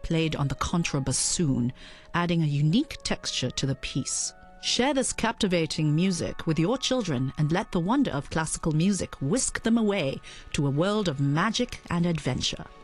played on the contrabassoon, adding a unique texture to the piece. Share this captivating music with your children and let the wonder of classical music whisk them away to a world of magic and adventure.